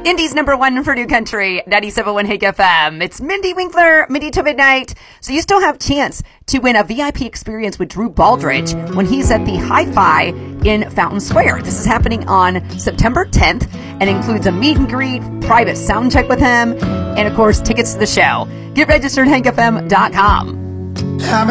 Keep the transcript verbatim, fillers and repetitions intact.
Indy's number one for New Country, ninety-seven point one Hank F M. It's Mindy Winkler, Mindy to Midnight. So you still have chance to win a V I P experience with Drew Baldridge when he's at the Hi-Fi in Fountain Square. This is happening on September tenth and includes a meet and greet, private sound check with him, and of course, tickets to the show. Get registered at hank f m dot com.